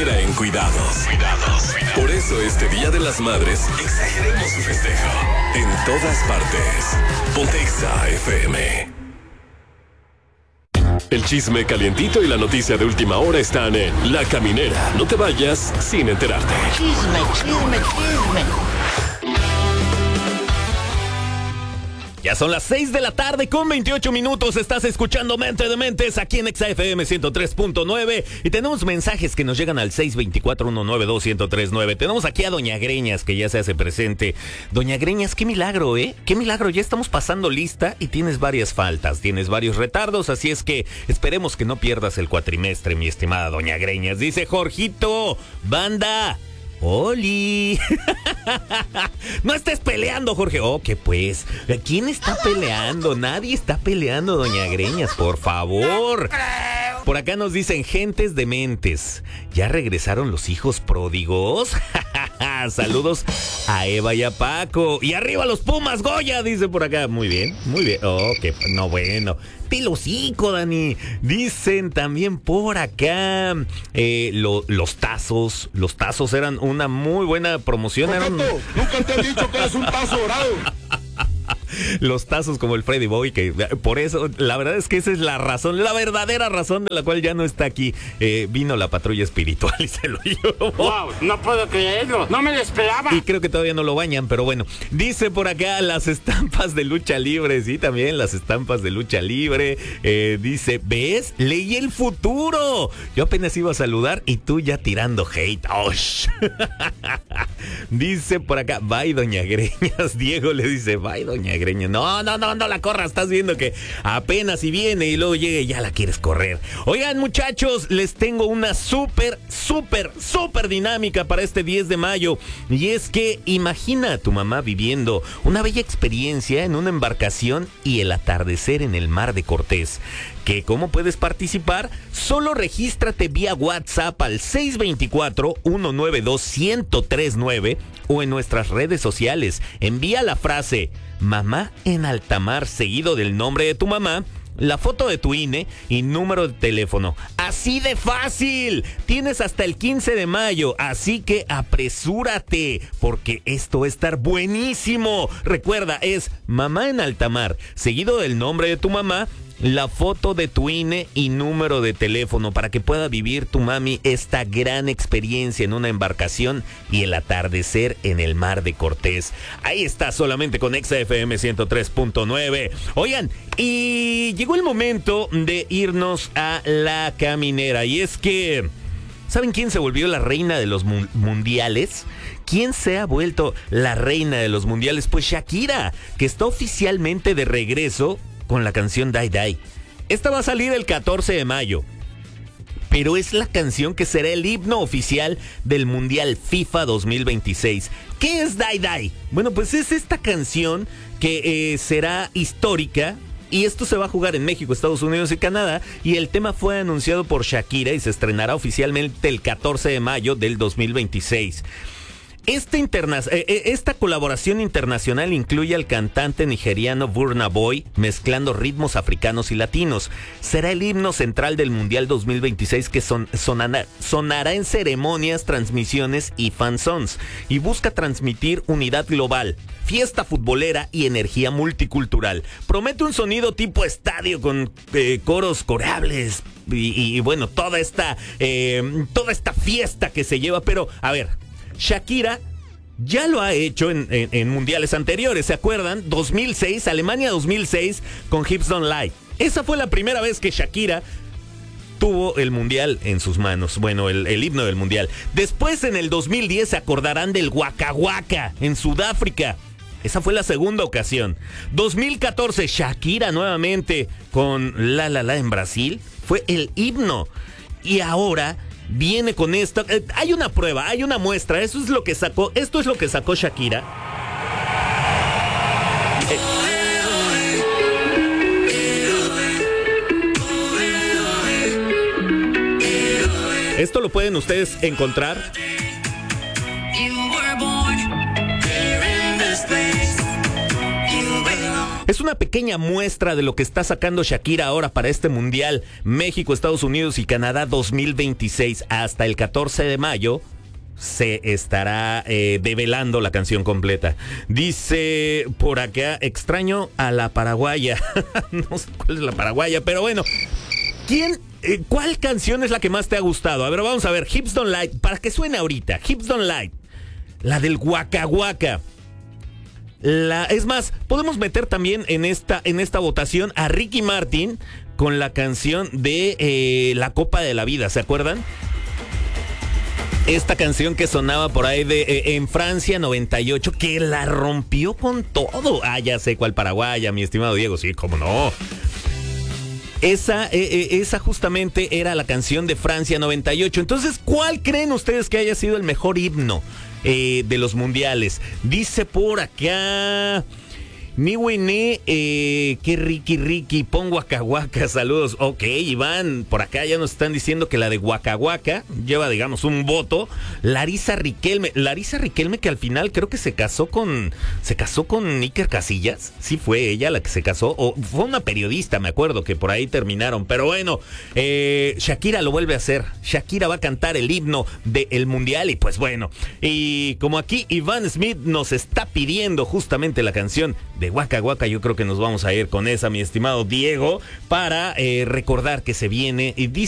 exagera en cuidados. Por eso este Día de las Madres, exageremos su festejo. En todas partes. Ponte Exa FM. El chisme calientito y la noticia de última hora están en La Caminera. No te vayas sin enterarte. Chisme. Ya son las 6 de la tarde con 28 minutos. Estás escuchando Mente de Mentes aquí en Exa FM 103.9. Y tenemos mensajes que nos llegan al 624-192-1039. Tenemos aquí a Doña Greñas, que ya se hace presente. Doña Greñas, qué milagro, ¿eh? Qué milagro. Ya estamos pasando lista y tienes varias faltas, tienes varios retardos. Así es que esperemos que no pierdas el cuatrimestre, mi estimada Doña Greñas. Dice Jorgito, banda. ¡Oli! No estés peleando, Jorge. Oh, ¿qué pues? ¿Quién está peleando? Nadie está peleando, Doña Greñas, por favor. Por acá nos dicen gentes dementes. ¿Ya regresaron los hijos pródigos? Saludos a Eva y a Paco. Y arriba los Pumas, Goya, dice por acá. Muy bien, muy bien. Oh, qué no, bueno. Hocico, Dani. Dicen también por acá los tazos. Los tazos eran una muy buena promoción. Nunca te he dicho que eres un tazo dorado. Los tazos como el Freddy Boy, que por eso, la verdad es que esa es la razón, la verdadera razón de la cual ya no está aquí. Vino la patrulla espiritual y se lo llevó. Wow, no puedo creerlo, no me lo esperaba. Y creo que todavía no lo bañan, pero bueno. Dice por acá las estampas de lucha libre, sí, también las estampas de lucha libre. Dice, ¿ves? Leí el futuro. Yo apenas iba a saludar y tú ya tirando hate. ¡Osh! Dice por acá, bye, Doña Greñas. Diego le dice, bye, Doña Greñas. No la corras, estás viendo que apenas si viene y luego llega y ya la quieres correr. Oigan, muchachos, les tengo una súper dinámica para este 10 de mayo. Y es que imagina a tu mamá viviendo una bella experiencia en una embarcación y el atardecer en el mar de Cortés. ¿Cómo puedes participar? Solo regístrate vía WhatsApp al 624-192-1039 o en nuestras redes sociales. Envía la frase mamá en alta mar seguido del nombre de tu mamá, la foto de tu INE y número de teléfono. ¡Así de fácil! Tienes hasta el 15 de mayo, así que apresúrate, porque esto va a estar buenísimo. Recuerda, es mamá en alta mar seguido del nombre de tu mamá, la foto de tu INE y número de teléfono para que pueda vivir tu mami esta gran experiencia en una embarcación y el atardecer en el mar de Cortés. Ahí está, solamente con Exa FM 103.9. Oigan, y llegó el momento de irnos a La Caminera. Y es que, ¿saben quién se volvió la reina de los mundiales? ¿Quién se ha vuelto la reina de los mundiales? Pues Shakira, que está oficialmente de regreso con la canción Die Die. Esta va a salir el 14 de mayo. Pero es la canción que será el himno oficial del Mundial FIFA 2026. ¿Qué es Die Die? Bueno, pues es esta canción que será histórica. Y esto se va a jugar en México, Estados Unidos y Canadá. Y el tema fue anunciado por Shakira y se estrenará oficialmente el 14 de mayo del 2026. Esta colaboración internacional incluye al cantante nigeriano Burna Boy mezclando ritmos africanos y latinos. Será el himno central del Mundial 2026 que sonará en ceremonias, transmisiones y fansons y busca transmitir unidad global, fiesta futbolera y energía multicultural. Promete un sonido tipo estadio con coros coreables y bueno, toda esta fiesta que se lleva. Pero, a ver, Shakira ya lo ha hecho en mundiales anteriores, ¿se acuerdan? 2006, Alemania 2006 con Hips Don't Lie. Esa fue la primera vez que Shakira tuvo el mundial en sus manos, bueno, el himno del mundial. Después en el 2010 se acordarán del Waka Waka en Sudáfrica. Esa fue la segunda ocasión. 2014, Shakira nuevamente con La La La en Brasil. Fue el himno. Y ahora viene con esto. Hay una prueba, hay una muestra. Esto es lo que sacó Shakira. Esto lo pueden ustedes encontrar. Es una pequeña muestra de lo que está sacando Shakira ahora para este Mundial México, Estados Unidos y Canadá 2026. Hasta el 14 de mayo se estará develando la canción completa. Dice por acá, extraño a la paraguaya. No sé cuál es la paraguaya, pero bueno. ¿Cuál canción es la que más te ha gustado? A ver, vamos a ver. Hips Don't Lie, para que suene ahorita. Hips Don't Lie. La del Waka Waka. Es más, podemos meter también en esta votación a Ricky Martin con la canción de La Copa de la Vida, ¿se acuerdan? Esta canción que sonaba por ahí en Francia 98, que la rompió con todo. Ah, ya sé cuál paraguaya, mi estimado Diego, sí, cómo no. Esa justamente era la canción de Francia 98. Entonces, ¿cuál creen ustedes que haya sido el mejor himno de los mundiales? Dice por acá... Mi Winnie, que Ricky, pon Waka Waka, saludos. Ok, Iván, por acá ya nos están diciendo que la de Waka Waka lleva, digamos, un voto. Larisa Riquelme que al final creo que se casó con Iker Casillas. Sí fue ella la que se casó, o fue una periodista, me acuerdo, que por ahí terminaron. Pero bueno, Shakira lo vuelve a hacer. Shakira va a cantar el himno del Mundial y pues bueno. Y como aquí Iván Smith nos está pidiendo justamente la canción de Waka Waka, yo creo que nos vamos a ir con esa, mi estimado Diego, para recordar que se viene y